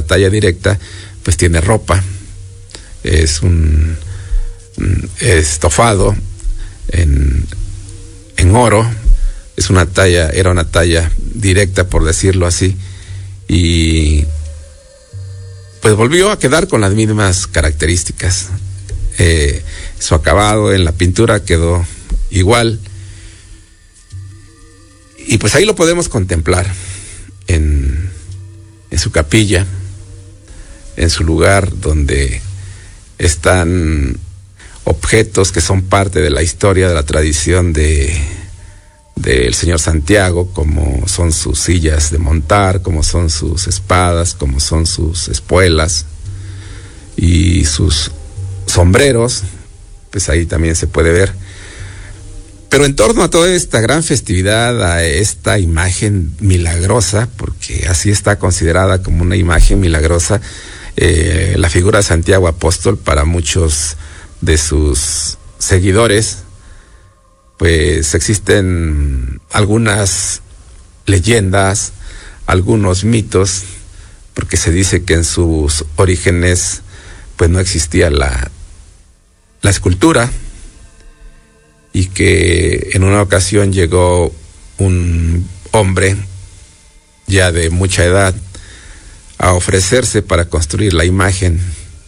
talla directa, pues tiene ropa, es un estofado en oro, era una talla directa, por decirlo así, y pues volvió a quedar con las mismas características. Su acabado en la pintura quedó igual, y pues ahí lo podemos contemplar en su capilla, en su lugar donde están objetos que son parte de la historia, de la tradición del señor Santiago, como son sus sillas de montar, como son sus espadas, como son sus espuelas y sus sombreros, pues ahí también se puede ver. Pero en torno a toda esta gran festividad, a esta imagen milagrosa, porque así está considerada como una imagen milagrosa, la figura de Santiago Apóstol, para muchos de sus seguidores, pues existen algunas leyendas, algunos mitos, porque se dice que en sus orígenes pues no existía la escultura, y que en una ocasión llegó un hombre ya de mucha edad a ofrecerse para construir la imagen,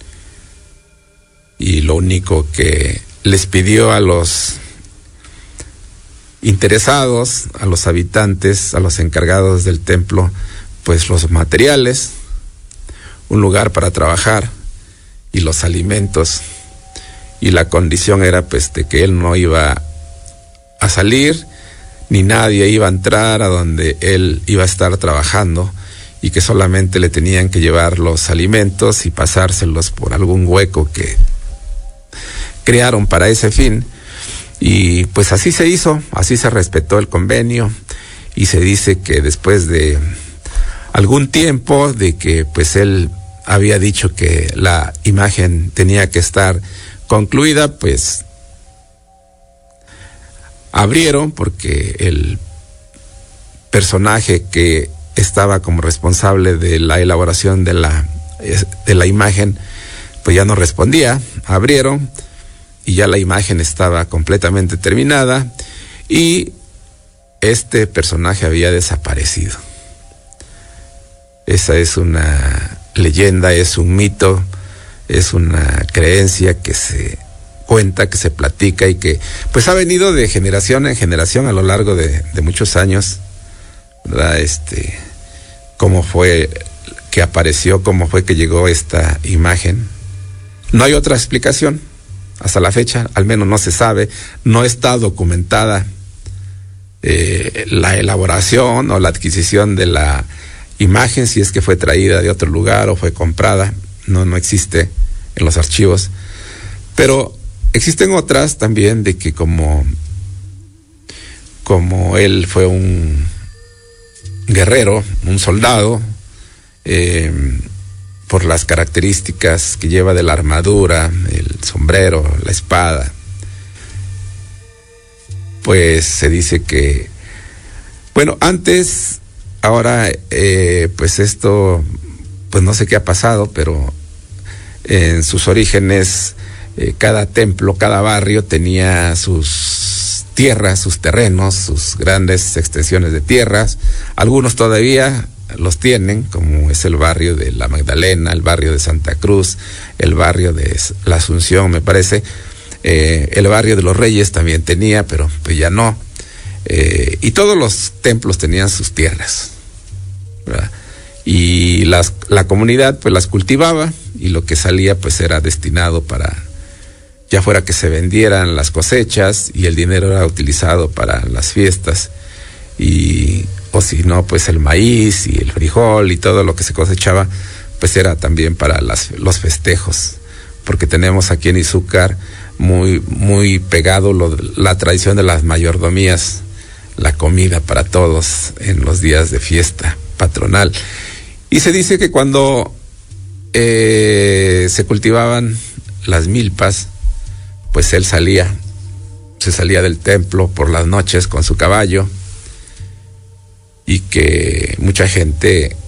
y lo único que les pidió a los interesados, a los habitantes, a los encargados del templo, pues los materiales, un lugar para trabajar y los alimentos, y la condición era pues de que él no iba a salir, ni nadie iba a entrar a donde él iba a estar trabajando, y que solamente le tenían que llevar los alimentos y pasárselos por algún hueco que crearon para ese fin. Y pues así se hizo, así se respetó el convenio, y se dice que después de algún tiempo de que pues él había dicho que la imagen tenía que estar concluida, pues abrieron, porque el personaje que estaba como responsable de la elaboración de la imagen pues ya no respondía. Abrieron y ya la imagen estaba completamente terminada, y este personaje había desaparecido. Esa es una leyenda, es un mito, es una creencia que se cuenta, que se platica, y que pues ha venido de generación en generación a lo largo de muchos años, ¿verdad? Cómo fue que apareció, cómo fue que llegó esta imagen. No hay otra explicación hasta la fecha, al menos no se sabe, no está documentada la elaboración o la adquisición de la imagen, si es que fue traída de otro lugar o fue comprada, no existe en los archivos. Pero existen otras también de que como él fue un guerrero, un soldado, por las características que lleva de la armadura, el sombrero, la espada, pues se dice que, bueno, antes, ahora, pues esto, pues no sé qué ha pasado, pero en sus orígenes, cada templo, cada barrio tenía sus tierras, sus terrenos, sus grandes extensiones de tierras. Algunos todavía los tienen, como es el barrio de La Magdalena, el barrio de Santa Cruz, el barrio de La Asunción, me parece. El barrio de los Reyes también tenía, pero pues ya no. Y todos los templos tenían sus tierras, ¿verdad? Y la comunidad pues las cultivaba, y lo que salía pues era destinado para, ya fuera que se vendieran las cosechas, y el dinero era utilizado para las fiestas, o si no, pues el maíz y el frijol y todo lo que se cosechaba, pues era también para los festejos, porque tenemos aquí en Izúcar muy pegado la tradición de las mayordomías, la comida para todos en los días de fiesta patronal. Y se dice que cuando se cultivaban las milpas, pues él se salía del templo por las noches con su caballo, y que mucha gente